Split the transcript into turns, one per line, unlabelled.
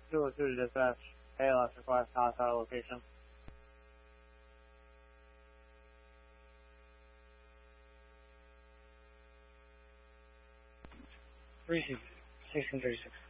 to dispatch. ALS request hostile location.
Receive 1636.